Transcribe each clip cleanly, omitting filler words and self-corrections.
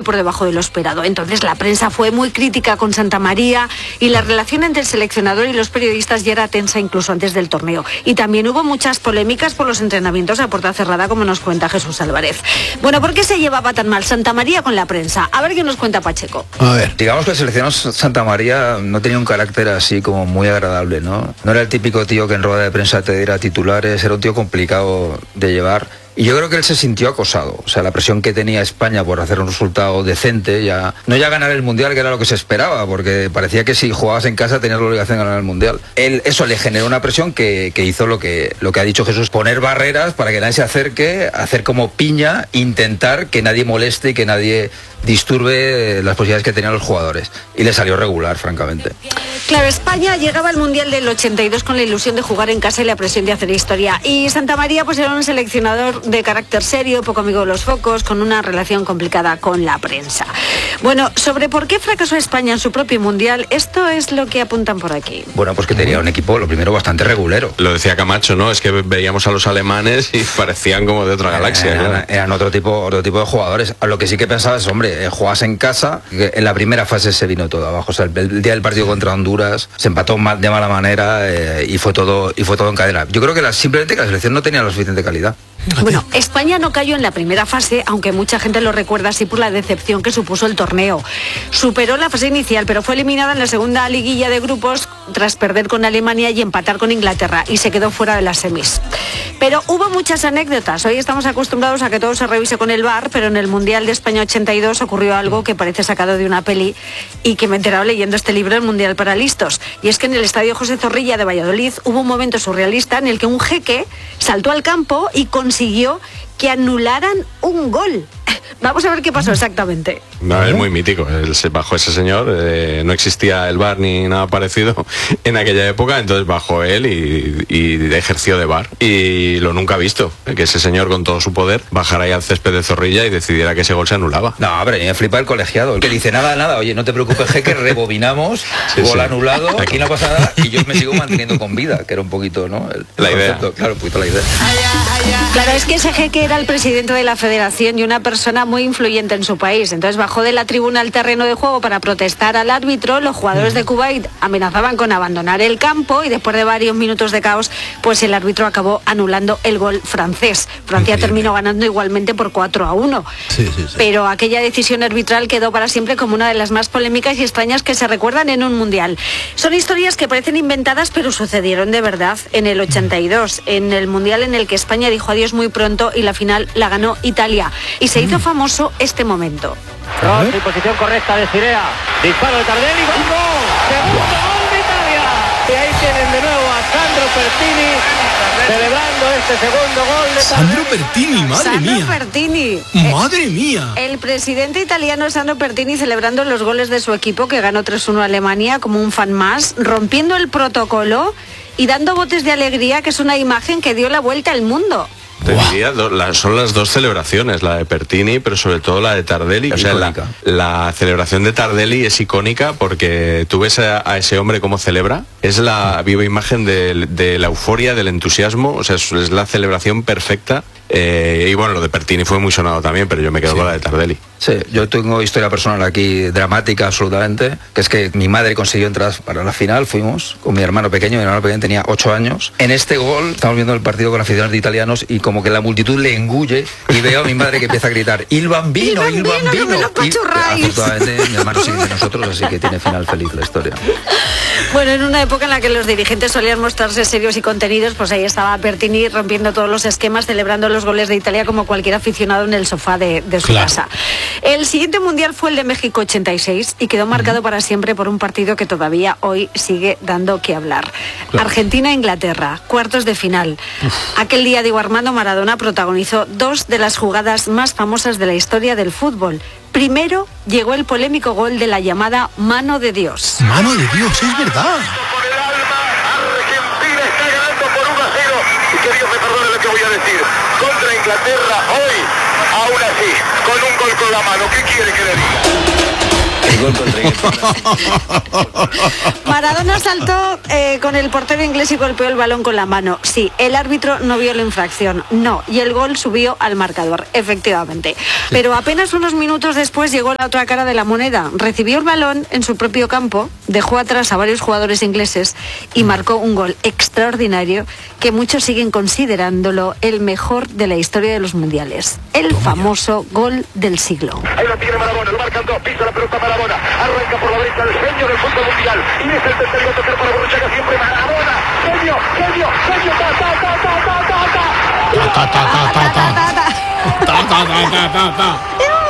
por debajo de lo esperado. Entonces la prensa fue muy crítica con Santamaría y la relación entre el seleccionador y los periodistas ya era tensa incluso antes del torneo. Y también hubo muchas polémicas por los entrenamientos a puerta cerrada, como nos cuenta Jesús Álvarez. Bueno, ¿por qué se llevaba tan mal Santamaría con la prensa? A ver qué nos cuenta Pacheco. A ver, digamos que el seleccionado Santamaría no tenía un carácter así como muy agradable, ¿no? No era el típico tío que en rueda de prensa te diera titulares, era un tío complicado de llevar. Y yo creo que él se sintió acosado. O sea, la presión que tenía España por hacer un resultado decente, no ya ganar el Mundial, que era lo que se esperaba, porque parecía que si jugabas en casa tenías la obligación de ganar el Mundial. Eso le generó una presión que hizo lo que ha dicho Jesús, poner barreras para que nadie se acerque, hacer como piña, intentar que nadie moleste y que nadie disturbe las posibilidades que tenían los jugadores. Y le salió regular, francamente. Claro, España llegaba al Mundial del 82 con la ilusión de jugar en casa y la presión de hacer historia. Y Santamaría pues era un seleccionador de carácter serio, poco amigo de los focos, con una relación complicada con la prensa. Bueno, sobre por qué fracasó España en su propio Mundial, esto es lo que apuntan por aquí. Bueno, pues que tenía un equipo, lo primero, bastante regulero. Lo decía Camacho, ¿no? Es que veíamos a los alemanes y parecían como de otra galaxia. Eran otro tipo de jugadores. A lo que sí que pensaba es, hombre, jugabas en casa, en la primera fase se vino todo abajo. O sea, el día del partido contra Honduras se empató de mala manera y fue todo en cadena. Yo creo que simplemente que la selección no tenía la suficiente calidad. Bueno, España no cayó en la primera fase, aunque mucha gente lo recuerda así por la decepción que supuso el torneo. Superó la fase inicial, pero fue eliminada en la segunda liguilla de grupos tras perder con Alemania y empatar con Inglaterra, y se quedó fuera de las semis. Pero hubo muchas anécdotas. Hoy estamos acostumbrados a que todo se revise con el VAR, pero en el Mundial de España 82 ocurrió algo que parece sacado de una peli y que me he enterado leyendo este libro, El Mundial para Listos. Y es que en el Estadio José Zorrilla de Valladolid hubo un momento surrealista en el que un jeque saltó al campo y consiguió que anularan un gol. Vamos a ver qué pasó exactamente. No, es muy mítico. Bajo ese señor no existía el VAR ni nada parecido en aquella época, entonces bajó él y ejerció de VAR. Y lo nunca visto, que ese señor con todo su poder bajara ahí al césped de Zorrilla y decidiera que ese gol se anulaba. No, hombre, me flipa el colegiado, el que dice nada, oye, no te preocupes, jeque, rebobinamos, gol anulado, aquí no pasa nada y yo me sigo manteniendo con vida, que era un poquito, ¿no? La idea. Claro, un poquito la idea. Claro, es que ese jeque era el presidente de la federación y una persona muy influyente en su país. Entonces bajó de la tribuna al terreno de juego para protestar al árbitro. Los jugadores de Kuwait amenazaban con abandonar el campo y después de varios minutos de caos, pues el árbitro acabó anulando el gol francés. Francia terminó ganando igualmente por 4-1. Sí. Pero aquella decisión arbitral quedó para siempre como una de las más polémicas y extrañas que se recuerdan en un mundial. Son historias que parecen inventadas, pero sucedieron de verdad en el 82, en el mundial en el que España dijo adiós muy pronto y la final la ganó Italia. Y se hizo famoso este momento. Cross en posición correcta de Cirea. Disparo de Tardelli. ¡Gol! ¡Segundo gol de Italia! Y ahí tienen de nuevo a Sandro Pertini celebrando este segundo gol de Sandro Pertini, madre mía. Sandro Pertini. Madre mía. El presidente italiano Sandro Pertini celebrando los goles de su equipo que ganó 3-1 a Alemania como un fan más, rompiendo el protocolo y dando botes de alegría, que es una imagen que dio la vuelta al mundo. Te diría, son las dos celebraciones, la de Pertini, pero sobre todo la de Tardelli. O sea, la celebración de Tardelli es icónica porque tú ves a ese hombre cómo celebra. Es la viva imagen de la euforia, del entusiasmo. O sea, es la celebración perfecta. Y bueno, lo de Pertini fue muy sonado también, pero yo me quedo con la de Tardelli. Sí, yo tengo historia personal aquí dramática absolutamente, que es que mi madre consiguió entradas para la final, fuimos con mi hermano pequeño tenía 8 años. En este gol, estamos viendo el partido con aficionados de italianos y como que la multitud le engulle y veo a mi madre que empieza a gritar ¡Il bambino! ¡Il bambino! ¡No me lo pachurráis! Afortunadamente mi hermano sigue de nosotros, así que tiene final feliz la historia. Bueno, en una época en la que los dirigentes solían mostrarse serios y contenidos, pues ahí estaba Pertini rompiendo todos los esquemas, celebrando los goles de Italia como cualquier aficionado en el sofá de su casa. El siguiente mundial fue el de México 86 y quedó marcado para siempre por un partido que todavía hoy sigue dando que hablar. Argentina-Inglaterra, cuartos de final. Aquel día Diego Armando Maradona protagonizó dos de las jugadas más famosas de la historia del fútbol. Primero llegó el polémico gol de la llamada mano de Dios. Mano de Dios, es verdad. Argentina está ganando por 1-0 y que Dios me perdone lo que voy a decir. Contra Inglaterra hoy, aún así, con un gol con la mano. ¿Qué quiere que le diga? El gol contra Inglaterra. Maradona saltó con el portero inglés y golpeó el balón con la mano. Sí, el árbitro no vio la infracción, no, y el gol subió al marcador, efectivamente. Pero apenas unos minutos después llegó la otra cara de la moneda. Recibió el balón en su propio campo, dejó atrás a varios jugadores ingleses y marcó un gol extraordinario que muchos siguen considerándolo el mejor de la historia de los mundiales. El famoso gol del siglo. Ahí lo tiene Maradona, lo marcan dos, pisa la pelota Maradona, arranca por la derecha el genio del fútbol mundial, y es el tercero a tocar para Borruchaga siempre Maradona, genio, genio, genio, ta, ta, ta, ta, ta, ta, ta. Ta, ta, ta, ta, ta, ta. Ta, ta, ta, ta, ta, ta.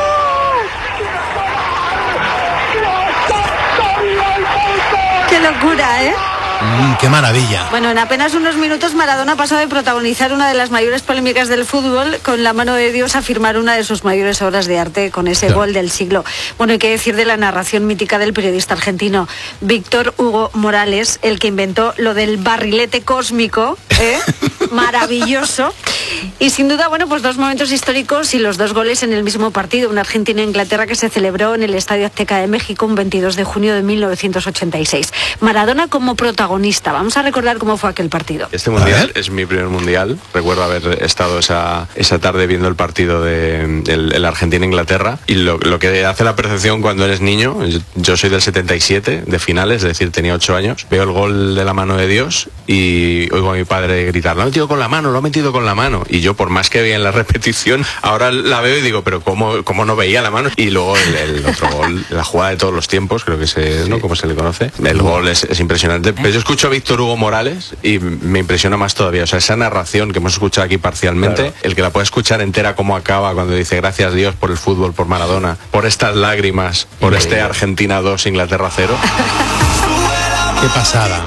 ¡Qué locura, eh! ¡Qué maravilla! Bueno, en apenas unos minutos Maradona pasó de protagonizar una de las mayores polémicas del fútbol con la mano de Dios a firmar una de sus mayores obras de arte con ese gol del siglo. Bueno, hay que decir de la narración mítica del periodista argentino Víctor Hugo Morales, el que inventó lo del barrilete cósmico, ¿eh? Maravilloso. Y sin duda, bueno, pues dos momentos históricos y los dos goles en el mismo partido. Una Argentina-Inglaterra que se celebró en el Estadio Azteca de México un 22 de junio de 1986. Maradona como protagonista. Vamos a recordar cómo fue aquel partido. Este mundial es mi primer mundial. Recuerdo haber estado esa tarde viendo el partido de el Argentina-Inglaterra. Y lo que hace la percepción cuando eres niño, yo soy del 77, de finales, es decir, tenía 8 años. Veo el gol de la mano de Dios y oigo a mi padre gritar, lo ha metido con la mano, lo ha metido con la mano. Y yo, por más que veía en la repetición, ahora la veo y digo, pero ¿cómo no veía la mano? Y luego el otro gol, la jugada de todos los tiempos, creo que es, ¿no? Como se le conoce. El gol es impresionante. Pero yo escucho a Víctor Hugo Morales y me impresiona más todavía. O sea, esa narración que hemos escuchado aquí parcialmente, claro, el que la pueda escuchar entera cómo acaba cuando dice gracias Dios por el fútbol, por Maradona, por estas lágrimas, por este Argentina 2, Inglaterra 0. ¡Qué pasada!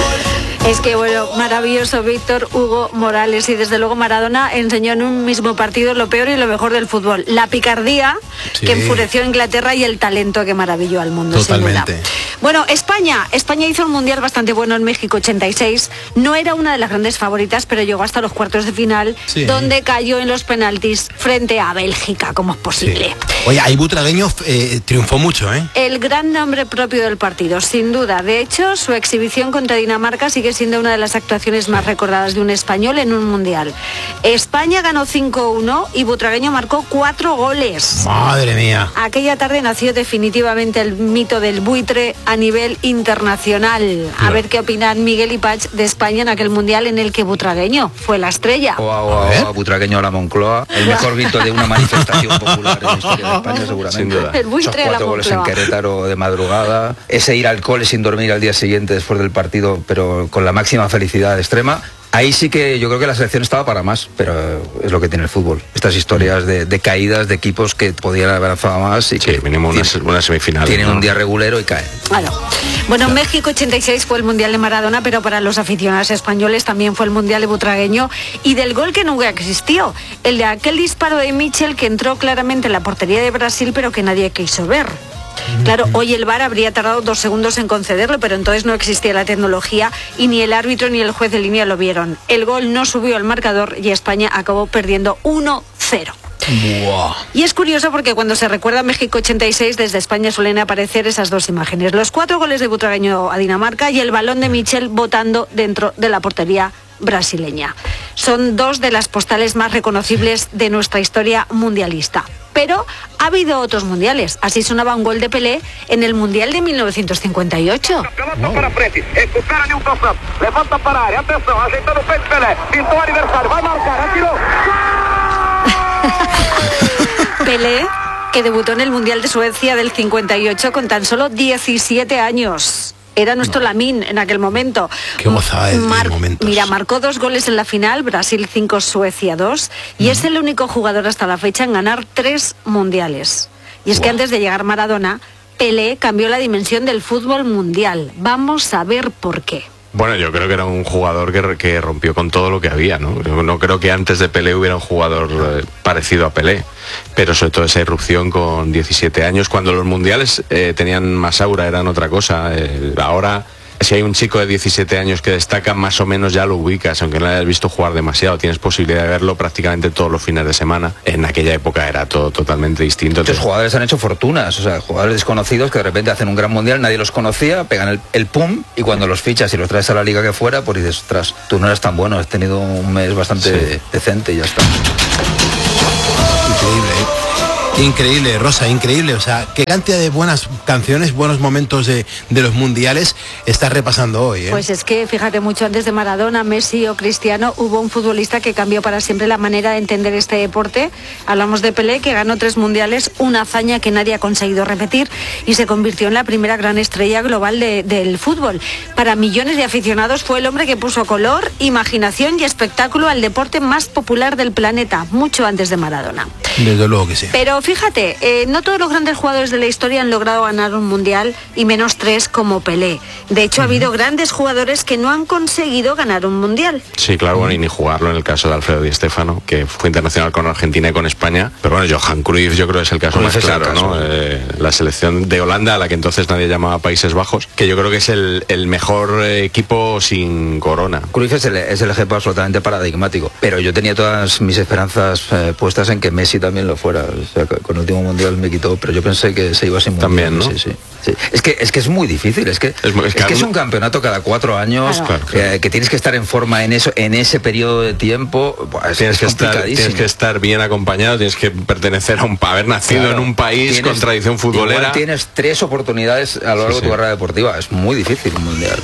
Es que, bueno, maravilloso Víctor Hugo Morales, y desde luego Maradona enseñó en un mismo partido lo peor y lo mejor del fútbol. La picardía que enfureció a Inglaterra y el talento que maravilló al mundo. Totalmente. Sin duda. Bueno, España hizo un mundial bastante bueno en México 86. No era una de las grandes favoritas, pero llegó hasta los cuartos de final, donde cayó en los penaltis frente a Bélgica. ¿Cómo es posible? Sí. Oye, ahí Butragueño triunfó mucho, ¿eh? El gran nombre propio del partido, sin duda. De hecho, su exhibición contra Dinamarca sigue siendo una de las actuaciones más recordadas de un español en un mundial. España ganó 5-1 y Butragueño marcó 4 goles. ¡Madre mía! Aquella tarde nació definitivamente el mito del buitre a nivel internacional. A ver qué opinan Miguel y Pach de España en aquel mundial en el que Butragueño fue la estrella. Butragueño a la Moncloa, el mejor grito de una manifestación popular en la historia de España, seguramente. Sin duda. El buitre Esos 4 goles en Querétaro de madrugada, ese ir al cole sin dormir al día siguiente después del partido, pero con la máxima felicidad extrema. Ahí sí que yo creo que la selección estaba para más, pero es lo que tiene el fútbol. Estas historias de caídas de equipos que podían haber avanzado más y que mínimo una semifinal. Tienen un día regulero y caen. Bueno, México 86 fue el mundial de Maradona, pero para los aficionados españoles también fue el mundial de Butragueño y del gol que nunca existió. El de aquel disparo de Michel que entró claramente en la portería de Brasil, pero que nadie quiso ver. Claro, hoy el VAR habría tardado 2 segundos en concederlo, pero entonces no existía la tecnología y ni el árbitro ni el juez de línea lo vieron. El gol no subió al marcador y España acabó perdiendo 1-0. Wow. Y es curioso porque cuando se recuerda México 86, desde España suelen aparecer esas dos imágenes: los 4 goles de Butragueño a Dinamarca y el balón de Michel botando dentro de la portería brasileña. Son 2 de las postales más reconocibles de nuestra historia mundialista. Pero ha habido otros mundiales. Así sonaba un gol de Pelé en el Mundial de 1958. Para Freddy, expulsaron de un tossão, levanta para a área, atenção, ajeitando o peito Pelé, pintou o aniversário, vai marcar, atirou. Pelé, que debutó en el Mundial de Suecia del 58 con tan solo 17 años. Era nuestro Lamín en aquel momento. Qué gozada de momentos. Mira, marcó 2 goles en la final, Brasil 5, Suecia 2, y es el único jugador hasta la fecha en ganar 3 mundiales. Y es que antes de llegar Maradona, Pelé cambió la dimensión del fútbol mundial. Vamos a ver por qué. Bueno, yo creo que era un jugador que rompió con todo lo que había, ¿no? Yo no creo que antes de Pelé hubiera un jugador parecido a Pelé, pero sobre todo esa irrupción con 17 años, cuando los mundiales tenían más aura, eran otra cosa. Ahora Si hay un chico de 17 años que destaca, más o menos ya lo ubicas, aunque no lo hayas visto jugar demasiado. Tienes posibilidad de verlo prácticamente todos los fines de semana. En aquella época era todo totalmente distinto. Muchos jugadores han hecho fortunas, o sea, jugadores desconocidos que de repente hacen un gran mundial, nadie los conocía, pegan el pum, y cuando los fichas y los traes a la liga que fuera, pues dices, ostras, tú no eras tan bueno, has tenido un mes bastante decente y ya está. Increíble, ¿eh? Increíble, Rosa, increíble. O sea, qué cantidad de buenas canciones, buenos momentos de los mundiales estás repasando hoy, ¿eh? Pues es que, fíjate, mucho antes de Maradona, Messi o Cristiano, hubo un futbolista que cambió para siempre la manera de entender este deporte. Hablamos de Pelé, que ganó 3 mundiales, una hazaña que nadie ha conseguido repetir, y se convirtió en la primera gran estrella global del fútbol. Para millones de aficionados fue el hombre que puso color, imaginación y espectáculo al deporte más popular del planeta, mucho antes de Maradona. Desde luego que sí. Pero fíjate, no todos los grandes jugadores de la historia han logrado ganar un mundial, y menos 3 como Pelé. De hecho, ha habido grandes jugadores que no han conseguido ganar un mundial. Sí, claro, bueno, y ni jugarlo, en el caso de Alfredo Di Stéfano, que fue internacional con Argentina y con España. Pero bueno, Johan Cruyff yo creo que es el caso más claro, ¿no? La selección de Holanda, a la que entonces nadie llamaba Países Bajos, que yo creo que es el mejor equipo sin corona. Cruyff es el ejemplo absolutamente paradigmático, pero yo tenía todas mis esperanzas puestas en que Messi también lo fuera. O sea, con el último mundial me quitó, pero yo pensé que se iba sin mundial. También, ¿no? Sí. Es que es muy difícil, es que es un campeonato cada 4 años, claro. Que tienes que estar en forma en ese periodo de tiempo. Tienes que estar bien acompañado, tienes que pertenecer a haber nacido en un país con tradición futbolera. Igual tienes 3 oportunidades a lo largo de tu carrera deportiva, es muy difícil un mundial.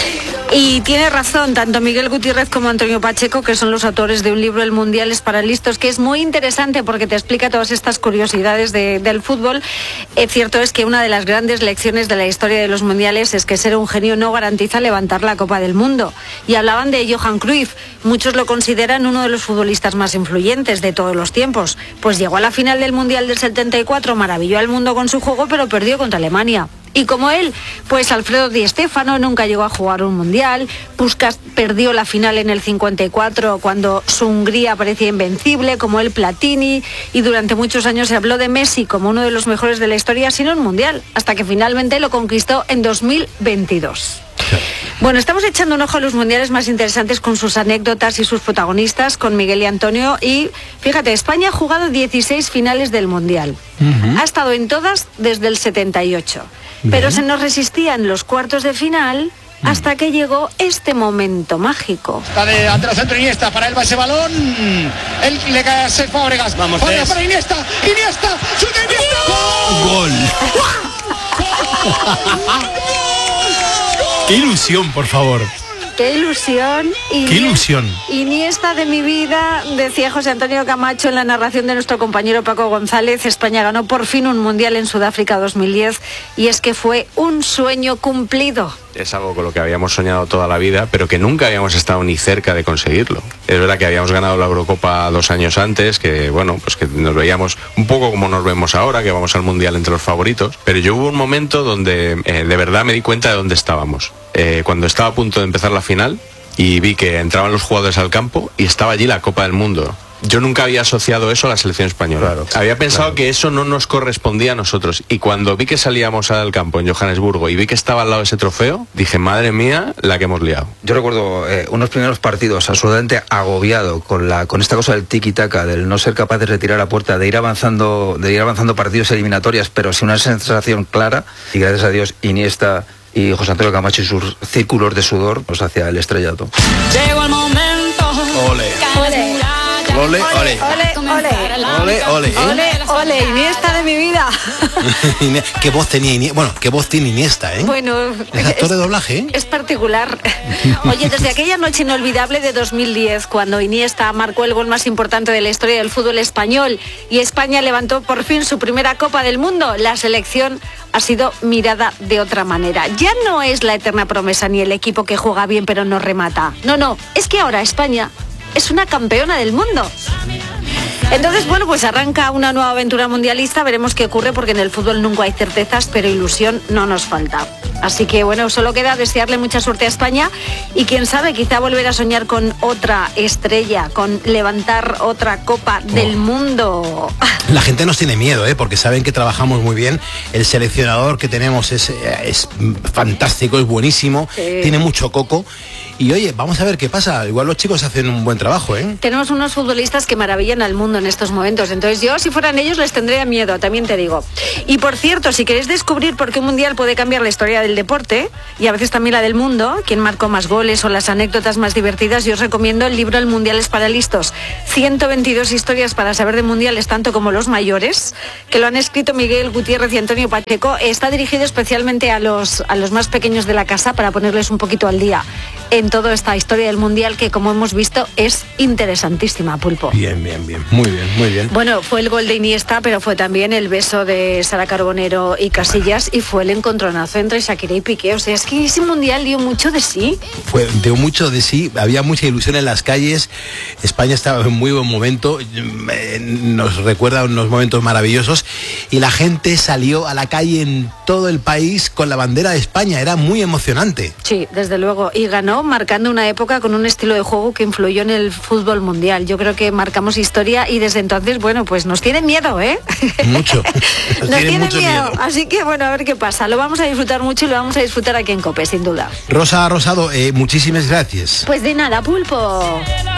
Y tiene razón tanto Miguel Gutiérrez como Antonio Pacheco, que son los autores de un libro, El Mundial es para listos, que es muy interesante porque te explica todas estas curiosidades del fútbol. Cierto es que una de las grandes lecciones de la historia de los mundiales es que ser un genio no garantiza levantar la Copa del Mundo. Y hablaban de Johan Cruyff. Muchos lo consideran uno de los futbolistas más influyentes de todos los tiempos. Pues llegó a la final del Mundial del 74, maravilló al mundo con su juego, pero perdió contra Alemania. Y como él, pues Alfredo Di Stéfano nunca llegó a jugar un mundial. Puskás perdió la final en el 54 cuando su Hungría parecía invencible, como el Platini. Y durante muchos años se habló de Messi como uno de los mejores de la historia sin un mundial, hasta que finalmente lo conquistó en 2022. Bueno, estamos echando un ojo a los mundiales más interesantes con sus anécdotas y sus protagonistas, con Miguel y Antonio. Y fíjate, España ha jugado 16 finales del mundial. Ha estado en todas desde el 78. Pero se nos resistía en los cuartos de final hasta que llegó este momento mágico. Está de ante el centro Iniesta, para él va ese balón. Él le cae a Cesc Fábregas. Vamos, Fábregas para Iniesta. Iniesta, chuta Iniesta. ¡Gol! ¡Qué ilusión, por favor! ¡Qué ilusión! ¡Qué ilusión! Iniesta de mi vida, decía José Antonio Camacho en la narración de nuestro compañero Paco González. España ganó por fin un mundial en Sudáfrica 2010 y es que fue un sueño cumplido. Es algo con lo que habíamos soñado toda la vida, pero que nunca habíamos estado ni cerca de conseguirlo. Es verdad que habíamos ganado la Eurocopa 2 años antes, que bueno, pues que nos veíamos un poco como nos vemos ahora, que vamos al Mundial entre los favoritos, pero yo hubo un momento donde de verdad me di cuenta de dónde estábamos. Cuando estaba a punto de empezar la final y vi que entraban los jugadores al campo y estaba allí la Copa del Mundo. Yo nunca había asociado eso a la selección española. Claro, había pensado que eso no nos correspondía a nosotros. Y cuando vi que salíamos al campo en Johannesburgo y vi que estaba al lado de ese trofeo, dije, madre mía, la que hemos liado. Yo recuerdo unos primeros partidos absolutamente agobiado con esta cosa del tiki-taka, del no ser capaces de tirar a puerta, de ir avanzando partidos eliminatorias, pero sin una sensación clara. Y gracias a Dios, Iniesta y José Antonio Camacho y sus círculos de sudor, pues hacia el estrellato. Llegó el momento. Ole. Ole, ole. Ole, Iniesta de mi vida. ¿Qué voz tenía Iniesta? Bueno, ¿qué voz tiene Iniesta, eh? Bueno, es actor de doblaje, ¿eh? Es particular. Oye, desde aquella noche inolvidable de 2010, cuando Iniesta marcó el gol más importante de la historia del fútbol español y España levantó por fin su primera Copa del Mundo, la selección ha sido mirada de otra manera. Ya no es la eterna promesa ni el equipo que juega bien pero no remata. No, es que ahora España es una campeona del mundo. Entonces, bueno, pues arranca una nueva aventura mundialista. Veremos qué ocurre porque en el fútbol nunca hay certezas, pero ilusión no nos falta. Así que bueno, solo queda desearle mucha suerte a España y quién sabe, quizá volver a soñar con otra estrella, con levantar otra copa del mundo. La gente nos tiene miedo, porque saben que trabajamos muy bien. El seleccionador que tenemos es fantástico, es buenísimo, tiene mucho coco. Y oye, vamos a ver qué pasa. Igual los chicos hacen un buen trabajo, Tenemos unos futbolistas que maravillan al mundo en estos momentos. Entonces yo, si fueran ellos, les tendría miedo, también te digo. Y por cierto, si queréis descubrir por qué un mundial puede cambiar la historia del deporte, y a veces también la del mundo, quién marcó más goles o las anécdotas más divertidas, yo os recomiendo el libro El Mundial es para listos. 122 historias para saber de mundiales, tanto como los mayores, que lo han escrito Miguel Gutiérrez y Antonio Pacheco. Está dirigido especialmente a los más pequeños de la casa para ponerles un poquito al día en toda esta historia del mundial que, como hemos visto, es interesantísima, Pulpo. Bien, muy bien. Bueno, fue el gol de Iniesta, pero fue también el beso de Sara Carbonero y Casillas y fue el encontronazo entre Shakira y Piqué. O sea, es que ese mundial dio mucho de sí. Dio mucho de sí, había mucha ilusión en las calles, España estaba en muy buen momento, nos recuerda unos momentos maravillosos y la gente salió a la calle en todo el país con la bandera de España, era muy emocionante. Sí, desde luego, y ganó marcando una época con un estilo de juego que influyó en el fútbol mundial. Yo creo que marcamos historia y desde entonces, bueno, pues nos tienen miedo, Mucho. Nos tienen mucho miedo. Así que bueno, a ver qué pasa. Lo vamos a disfrutar mucho y lo vamos a disfrutar aquí en COPE, sin duda. Rosa Rosado, muchísimas gracias. Pues de nada, Pulpo.